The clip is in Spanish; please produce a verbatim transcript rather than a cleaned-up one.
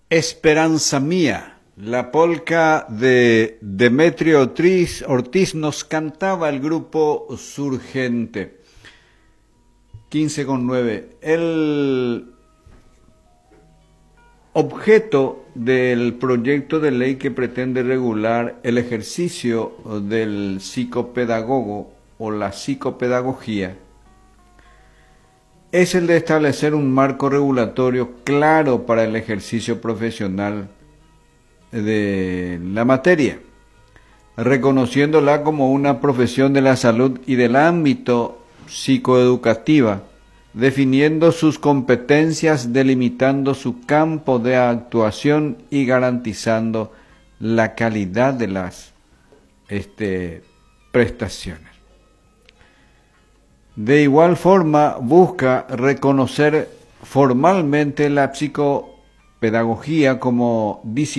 Esperanza mía, la polca de Demetrio Ortiz, Ortiz nos cantaba el grupo Surgente. quince con nueve. El objeto del proyecto de ley que pretende regular el ejercicio del psicopedagogo o la psicopedagogía es el de establecer un marco regulatorio claro para el ejercicio profesional de la materia, reconociéndola como una profesión de la salud y del ámbito psicoeducativa, definiendo sus competencias, delimitando su campo de actuación y garantizando la calidad de las este, prestaciones. De igual forma, busca reconocer formalmente la psicopedagogía como disciplina